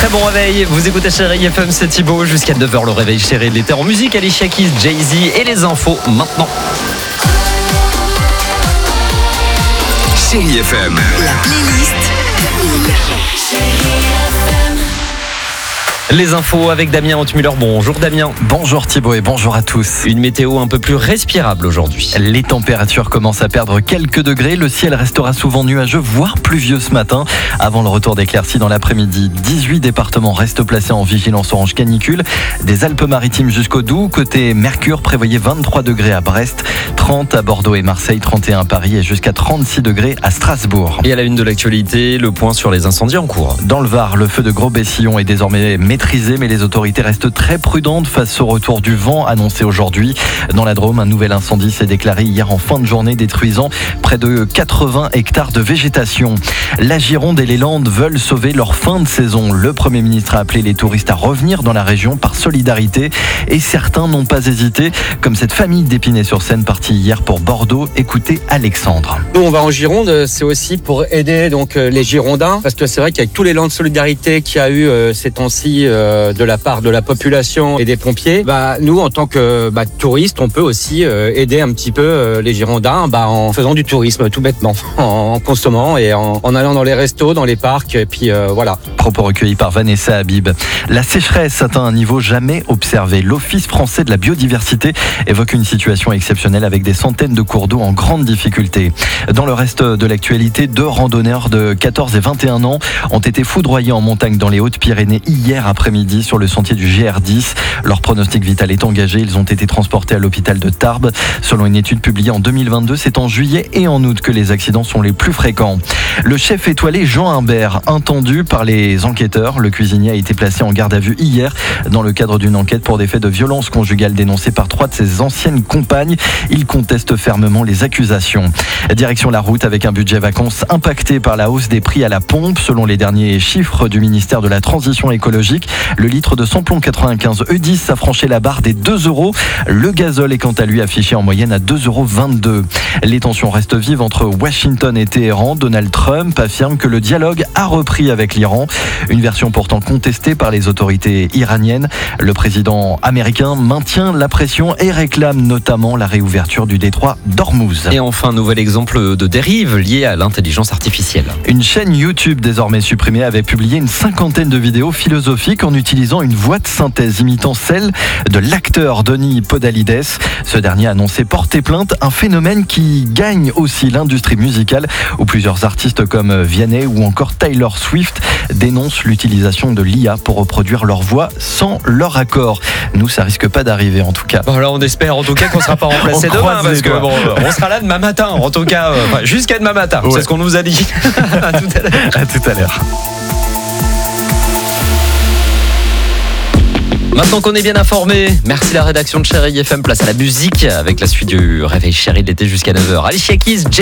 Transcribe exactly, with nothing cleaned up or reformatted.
Très bon réveil, vous écoutez Chérie F M, c'est Thibaut. Jusqu'à neuf heures le réveil Chérie de l'été en musique. Alicia Keys, Jay-Z et les infos maintenant. Chérie F M. La playlist. Les infos avec Damien Haute-Muller. Bonjour Damien. Bonjour Thibaut et bonjour à tous. Une météo un peu plus respirable aujourd'hui. Les températures commencent à perdre quelques degrés. Le ciel restera souvent nuageux, voire pluvieux ce matin. Avant le retour d'éclaircies dans l'après-midi, dix-huit départements restent placés en vigilance orange canicule. Des Alpes-Maritimes jusqu'au Doubs. Côté Mercure, prévoyez vingt-trois degrés à Brest, trente à Bordeaux et Marseille, trente et un à Paris et jusqu'à trente-six degrés à Strasbourg. Et à la une de l'actualité, le point sur les incendies en cours. Dans le Var, le feu de Gros-Bessillon est désormais maîtrisé, mais les autorités restent très prudentes face au retour du vent annoncé aujourd'hui. Dans la Drôme, un nouvel incendie s'est déclaré hier en fin de journée, détruisant près de quatre-vingts hectares de végétation. La Gironde et les Landes veulent sauver leur fin de saison. Le Premier ministre a appelé les touristes à revenir dans la région par solidarité et certains n'ont pas hésité, comme cette famille d'Épinay-sur-Seine partie hier pour Bordeaux. Écoutez Alexandre. Nous, on va en Gironde, c'est aussi pour aider donc les Girondins, parce que c'est vrai qu'avec tous les lands de solidarité qu'il y a eu euh, ces temps-ci euh, de la part de la population et des pompiers, bah, nous, en tant que bah, touristes, on peut aussi euh, aider un petit peu euh, les Girondins bah, en faisant du tourisme, tout bêtement, en, en consommant et en, en allant dans les restos, dans les parcs, et puis euh, voilà. Propos recueillis par Vanessa Habib. La sécheresse atteint un niveau jamais observé. L'Office français de la biodiversité évoque une situation exceptionnelle avec des centaines de cours d'eau en grande difficulté. Dans le reste de l'actualité, deux randonneurs de quatorze et vingt et un ans ont été foudroyés en montagne dans les Hautes-Pyrénées hier après-midi sur le sentier du G R dix. Leur pronostic vital est engagé. Ils ont été transportés à l'hôpital de Tarbes. Selon une étude publiée en deux mille vingt-deux, c'est en juillet et en août que les accidents sont les plus fréquents. Le chef étoilé Jean Humbert, entendu par les enquêteurs. Le cuisinier a été placé en garde à vue hier dans le cadre d'une enquête pour des faits de violence conjugale dénoncés par trois de ses anciennes compagnes. Il conteste fermement les accusations. Direction la route avec un budget vacances impacté par la hausse des prix à la pompe. Selon les derniers chiffres du ministère de la Transition écologique, le litre de samplon quatre-vingt-quinze E dix a franchi la barre des deux euros. Le gazole est quant à lui affiché en moyenne à deux euros vingt-deux. Les tensions restent vives entre Washington et Téhéran. Donald Trump affirme que le dialogue a repris avec l'Iran. Une version pourtant contestée par les autorités iraniennes. Le président américain maintient la pression et réclame notamment la réouverture du détroit d'Ormuz. Et enfin, nouvel exemple de dérive liée à l'intelligence artificielle. Une chaîne YouTube désormais supprimée avait publié une cinquantaine de vidéos philosophiques en utilisant une voix de synthèse imitant celle de l'acteur Denis Podalides. Ce dernier a annoncé porter plainte, un phénomène qui gagne aussi l'industrie musicale où plusieurs artistes comme Vianney ou encore Taylor Swift dénoncent l'utilisation de l'I A pour reproduire leur voix sans leur accord. Nous, ça risque pas d'arriver en tout cas. Bon, là, on espère en tout cas qu'on ne sera pas remplacé demain parce que bon, on sera là demain matin. En tout cas, euh, enfin, jusqu'à demain matin. Ouais. C'est ce qu'on nous a dit. À tout à l'heure. À tout à l'heure. Maintenant qu'on est bien informé, merci la rédaction de Chérie F M. Place à la musique avec la suite du réveil Chérie de l'été jusqu'à neuf heures. Alicia Keys,